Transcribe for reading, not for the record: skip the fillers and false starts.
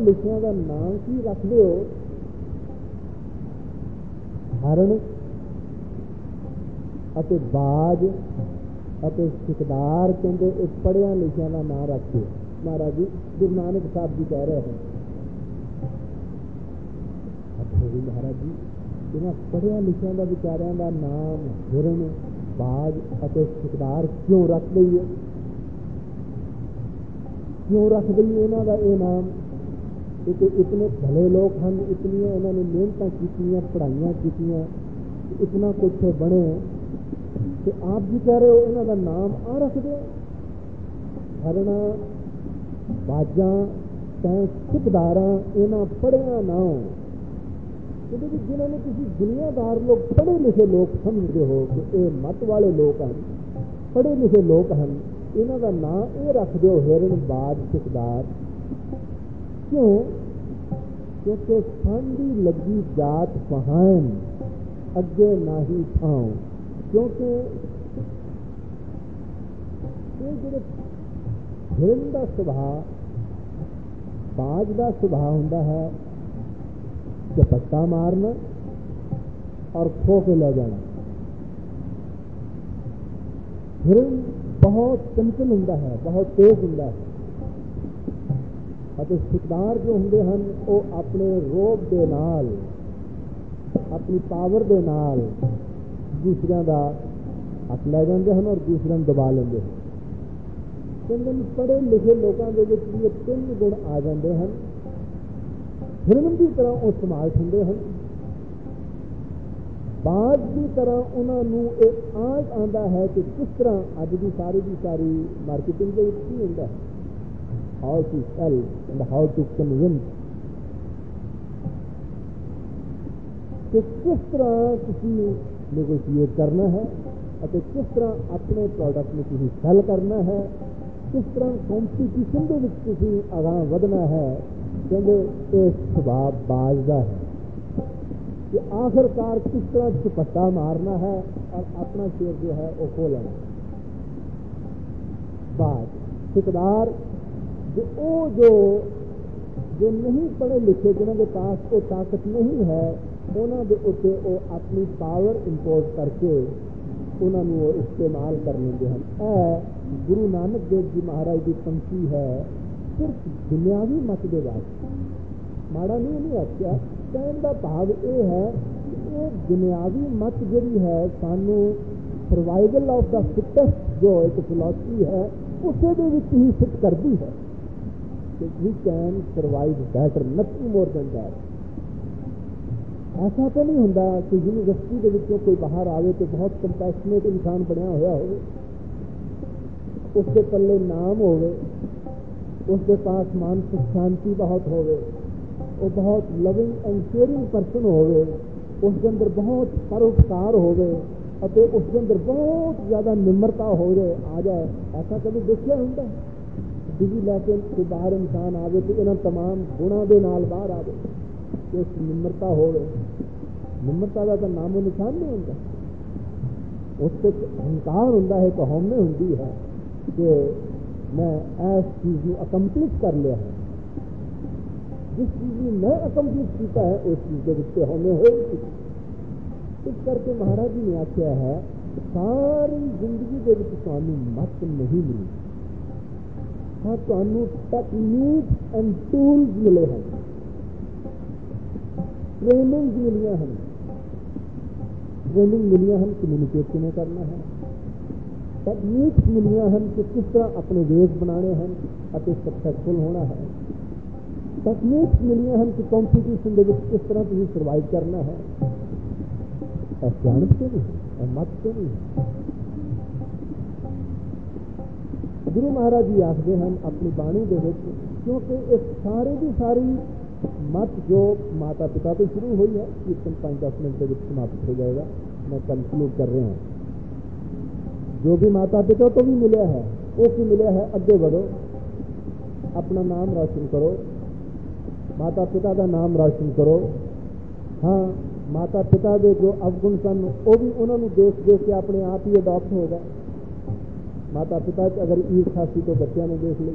ਲਿਖਿਆਂ ਦਾ ਨਾਮ ਕੀ ਰੱਖਦੇ ਹੋ? ਹਰਨ ਅਤੇ ਬਾਜ ਅਤੇ ਸਿਕਦਾਰ ਕਹਿੰਦੇ ਇਹ ਪੜ੍ਹਿਆਂ ਲਿਖਿਆਂ ਦਾ ਨਾਂ ਰੱਖ ਦਿਓ। ਮਹਾਰਾਜ ਜੀ ਗੁਰੂ ਨਾਨਕ ਸਾਹਿਬ ਜੀ ਕਹਿ ਰਹੇ ਹਨ। ਮਹਾਰਾਜ ਜੀ ਇਹਨਾਂ ਪੜ੍ਹਿਆਂ ਲਿਖਿਆਂ ਦਾ ਵਿਚਾਰਿਆਂ ਦਾ ਨਾਮ ਹਿਰਨ, ਬਾਜ ਅਤੇ ਸਿਕਦਾਰ ਕਿਉਂ ਰੱਖ ਦਈਏ? ਕਿਉਂ ਰੱਖ ਦਈਏ ਇਹਨਾਂ ਦਾ ਇਹ ਨਾਮ? ਕਿਉਂਕਿ ਇਤਨੇ ਭਲੇ ਲੋਕ ਹਨ, ਇਤਨੀਆਂ ਇਹਨਾਂ ਨੇ ਮਿਹਨਤਾਂ ਕੀਤੀਆਂ, ਪੜ੍ਹਾਈਆਂ ਕੀਤੀਆਂ, ਇਤਨਾ ਕੁਛ ਬਣੇ ਤੇ ਆਪ ਜੀ ਕਹਿ ਰਹੇ ਹੋ ਇਹਨਾਂ ਦਾ ਨਾਮ ਆ ਰੱਖ ਦਿਓ। ਹਰਣਾ, ਬਾਜਾਂ ਤੈਂ ਸਿਕਦਾਰਾਂ ਇਹਨਾਂ ਪੜ੍ਹਿਆਂ ਨਾ ਕਿਉਂਕਿ ਜਿਨ੍ਹਾਂ ਨੂੰ ਤੁਸੀਂ ਦੁਨੀਆਦਾਰ ਲੋਕ ਪੜ੍ਹੇ ਲਿਖੇ ਲੋਕ ਸਮਝਦੇ ਹੋ ਕਿ ਇਹ ਮੱਤ ਵਾਲੇ ਲੋਕ ਹਨ, ਪੜ੍ਹੇ ਲਿਖੇ ਲੋਕ ਹਨ, ਇਹਨਾਂ ਦਾ ਨਾਂ ਇਹ ਰੱਖ ਦਿਓ ਹਿਰਨ, ਬਾਜ, ਸਿਕਦਾਰ। ਕਿਉਂ? ਕਿਉਂਕਿ ਸਾਂਝੀ ਲੱਗੀ ਜਾਤ ਪਹਾਣ ਅੱਗੇ ਨਾਹੀ ਥਾਂ। ਕਿਉਂਕਿ ਇਹ ਜਿਹੜੇ ਹਿਰਨ ਦਾ ਸੁਭਾਅ, ਬਾਜ ਦਾ ਸੁਭਾਅ ਹੁੰਦਾ ਹੈ ਝਪੱਟਾ ਮਾਰਨਾ ਔਰ ਖੋ ਕੇ ਲੈ ਜਾਣਾ। ਹਿਰਨ ਬਹੁਤ ਚੰਚਲ ਹੁੰਦਾ ਹੈ, ਬਹੁਤ ਤੇਜ਼ ਹੁੰਦਾ ਹੈ ਅਤੇ ਸਿਕਦਾਰ ਜੋ ਹੁੰਦੇ ਹਨ ਉਹ ਆਪਣੇ ਰੋਬ ਦੇ ਨਾਲ, ਆਪਣੀ ਪਾਵਰ ਦੇ ਨਾਲ ਦੂਸਰਿਆਂ ਦਾ ਹੱਥ ਲੈ ਜਾਂਦੇ ਹਨ ਔਰ ਦੂਸਰਿਆਂ ਨੂੰ ਦਬਾ ਲੈਂਦੇ ਹਨ। ਕਹਿੰਦੇ ਪੜ੍ਹੇ ਲਿਖੇ ਲੋਕਾਂ ਦੇ ਵਿੱਚ ਵੀ ਇਹ ਤਿੰਨ ਗੁਣ ਆ ਜਾਂਦੇ ਹਨ। ਹਿਰਨ ਦੀ ਤਰ੍ਹਾਂ ਉਹ ਸਮਾਜ ਹੁੰਦੇ ਹਨ, ਬਾਜ ਦੀ ਤਰ੍ਹਾਂ ਉਹਨਾਂ ਨੂੰ ਇਹ ਆਉਂਦਾ ਹੈ ਕਿ ਕਿਸ ਤਰ੍ਹਾਂ ਅੱਜ ਦੀ ਸਾਰੀ ਮਾਰਕੀਟਿੰਗ ਦੇ ਵਿੱਚ ਕੀ ਹੁੰਦਾ ਹੈ, how to cell and how to convince, ਕਿ ਕਿਸ ਤਰ੍ਹਾਂ ਤੁਸੀਂ ਨੈਗੋਸ਼ੀਏਟ ਕਰਨਾ ਹੈ ਅਤੇ ਕਿਸ ਤਰ੍ਹਾਂ ਆਪਣੇ ਪ੍ਰੋਡਕਟ ਨੂੰ ਤੁਸੀਂ ਸੈਲ ਕਰਨਾ ਹੈ, ਕਿਸ ਤਰ੍ਹਾਂ ਕੰਪੀਟੀਸ਼ਨ ਦੇ ਵਿੱਚ ਤੁਸੀਂ ਅਗਾਂਹ ਵਧਣਾ ਹੈ। ਕਹਿੰਦੇ ਇਹ ਸੁਭਾਅ ਬਾਜ ਦਾ ਹੈ ਕਿ ਆਖਰਕਾਰ ਕਿਸ ਤਰ੍ਹਾਂ ਝਪੱਟਾ ਮਾਰਨਾ ਹੈ ਔਰ ਆਪਣਾ ਸ਼ੇਰ ਜੋ ਹੈ ਉਹ ਖੋ ਲੈਣਾ। ਬਾਜ, ਸਿਕਦਾਰ ਜੋ ਨਹੀਂ ਪੜ੍ਹੇ ਲਿਖੇ, ਜਿਨ੍ਹਾਂ ਦੇ ਪਾਸ ਉਹ ਤਾਕਤ ਨਹੀਂ ਹੈ, ਉਹਨਾਂ ਦੇ ਉੱਤੇ ਉਹ ਆਪਣੀ ਪਾਵਰ ਇੰਪੋਜ਼ ਕਰਕੇ ਉਹਨਾਂ ਨੂੰ ਉਹ ਇਸਤੇਮਾਲ ਕਰ ਲੈਂਦੇ ਹਨ। ਇਹ ਗੁਰੂ ਨਾਨਕ ਦੇਵ ਜੀ ਮਹਾਰਾਜ ਦੀ ਪੰਕਤੀ ਹੈ ਸਿਰਫ ਦੁਨਿਆਵੀ ਮੱਤ ਦੇ ਵਾਸਤੇ। ਮਾੜਾ ਨਹੀਂ ਆਖਿਆ, ਕਹਿਣ ਦਾ ਭਾਵ ਇਹ ਹੈ ਕਿ ਇਹ ਦੁਨਿਆਵੀ ਮੱਤ ਜਿਹੜੀ ਹੈ ਸਾਨੂੰ ਸਰਵਾਈਵਲ ਆਫ ਦਾ ਫਿਟੈਸਟ ਜੋ ਇੱਕ ਫਿਲਾਸਫੀ ਹੈ ਉਸੇ ਦੇ ਵਿੱਚ ਹੀ ਫਿੱਟ ਕਰਦੀ ਹੈ ਕਿ ਵੀ can survive better, nothing more than that. ਐਸਾ ਤਾਂ ਨਹੀਂ ਹੁੰਦਾ ਕਿ ਯੂਨੀਵਰਸਿਟੀ ਦੇ ਵਿੱਚੋਂ ਕੋਈ ਬਾਹਰ ਆਵੇ ਤੇ ਬਹੁਤ ਕੰਪੈਸ਼ਨੇਟ ਇਨਸਾਨ ਬਣਿਆ ਹੋਇਆ ਹੋਵੇ, ਉਸਦੇ ਪੱਲੇ ਨਾਮ ਹੋਵੇ, ਉਸਦੇ ਪਾਸ ਮਾਨਸਿਕ ਸ਼ਾਂਤੀ ਬਹੁਤ ਹੋਵੇ, ਉਹ ਬਹੁਤ ਲਵਿੰਗ ਐਂਡ ਕੇਅਰਿੰਗ ਪਰਸਨ ਹੋਵੇ, ਉਸਦੇ ਅੰਦਰ ਬਹੁਤ ਪਰਉਪਕਾਰ ਹੋਵੇ ਅਤੇ ਉਸਦੇ ਅੰਦਰ ਬਹੁਤ ਜ਼ਿਆਦਾ ਨਿਮਰਤਾ ਹੋ ਜਾਏ। ਐਸਾ ਕਦੇ ਦੇਖਿਆ ਹੁੰਦਾ? ਡਿਗਰੀ ਲੈ ਕੇ ਕੋਈ ਬਾਹਰ ਇਨਸਾਨ ਆਵੇ ਤੇ ਇਹਨਾਂ ਤਮਾਮ ਗੁਣਾਂ ਦੇ ਨਾਲ ਬਾਹਰ ਆਵੇ ਕਿ ਉਸ ਨਿਮਰਤਾ ਹੋਵੇ। ਨਿਮਰਤਾ ਦਾ ਤਾਂ ਨਾਮੋ ਨਿਸ਼ਾਨ ਨਹੀਂ ਹੁੰਦਾ। ਉਸ ਤੇ ਹੰਕਾਰ ਹੁੰਦਾ ਹੈ, ਕਹੋਮੇ ਹੁੰਦੀ ਹੈ ਕਿ ਮੈਂ ਇਸ ਚੀਜ਼ ਨੂੰ ਅਕੰਪਲਿਸ਼ ਕਰ ਲਿਆ ਹੈ। ਜਿਸ ਚੀਜ਼ ਨੂੰ ਮੈਂ ਅਕੰਪਲਿਸ਼ ਕੀਤਾ ਹੈ ਉਸ ਚੀਜ਼ ਦੇ ਵਿੱਚ ਹੋਮੇ ਹੋਏ। ਇਸ ਕਰਕੇ ਮਹਾਰਾਜ ਜੀ ਨੇ ਆਖਿਆ ਹੈ ਸਾਰੀ ਜ਼ਿੰਦਗੀ ਦੇ ਵਿੱਚ ਤੁਹਾਨੂੰ ਮੱਤ ਨਹੀਂ ਮਿਲੀ, ਹਾਂ ਤੁਹਾਨੂੰ ਟੈਕਨੀਕ ਐਂਡ ਟੂਲਸ ਮਿਲੇ ਹਨ, ਟ੍ਰੇਨਿੰਗ ਮਿਲੀਆਂ ਹਨ, ਕਮਿਊਨੀਕੇਟ ਕਿਵੇਂ ਕਰਨਾ ਹੈ, ਟੈਕਨੀਕਸ ਮਿਲੀਆਂ ਹਨ ਕਿ ਕਿਸ ਤਰ੍ਹਾਂ ਆਪਣੇ ਵੇਸ ਬਣਾਉਣੇ ਹਨ ਅਤੇ ਸਕਸੈਸਫੁਲ ਹੋਣਾ ਹੈ, ਟੈਕਨੀਕਸ ਮਿਲੀਆਂ ਹਨ ਕਿ ਕੰਪੀਟੀਸ਼ਨ ਦੇ ਵਿੱਚ ਕਿਸ ਤਰ੍ਹਾਂ ਤੁਸੀਂ ਸਰਵਾਈਵ ਕਰਨਾ ਹੈ। ਇਹ ਸਿਆਣਪ ਤੇ ਨਹੀਂ, ਇਹ ਮੱਤ ਤੇ ਨਹੀਂ। ਗੁਰੂ ਮਹਾਰਾਜ ਜੀ ਆਖਦੇ ਹਨ ਆਪਣੀ ਬਾਣੀ ਦੇ ਵਿੱਚ, ਕਿਉਂਕਿ ਇਹ ਸਾਰੇ ਦੀ ਸਾਰੀ ਮੱਤ ਜੋ ਮਾਤਾ ਪਿਤਾ ਤੋਂ ਸ਼ੁਰੂ ਹੋਈ ਹੈ, ਕੀਰਤਨ 5-10 ਮਿੰਟ ਦੇ ਵਿੱਚ ਸਮਾਪਤ ਹੋ ਜਾਏਗਾ, ਮੈਂ ਕੰਕਲੂਡ ਕਰ ਰਿਹਾ ਹਾਂ। ਜੋ ਵੀ ਮਾਤਾ ਪਿਤਾ ਤੋਂ ਵੀ ਮਿਲਿਆ ਹੈ ਉਹ ਕੀ ਮਿਲਿਆ ਹੈ? ਅੱਗੇ ਵਧੋ, ਆਪਣਾ ਨਾਮ ਰੌਸ਼ਨ ਕਰੋ, ਮਾਤਾ ਪਿਤਾ ਦਾ ਨਾਮ ਰੌਸ਼ਨ ਕਰੋ। ਹਾਂ, ਮਾਤਾ ਪਿਤਾ ਦੇ ਜੋ ਅਵਗੁਣ ਸਨ ਉਹ ਵੀ ਉਹਨਾਂ ਨੂੰ ਦੇਖ ਕੇ ਆਪਣੇ ਆਪ ਹੀ ਅਡਾਪਟ ਹੋ ਗਏ। ਮਾਤਾ ਪਿਤਾ 'ਚ ਅਗਰ ਈਰਖਾ ਸੀ ਤਾਂ ਬੱਚਿਆਂ ਨੇ ਦੇਖ ਲਈ,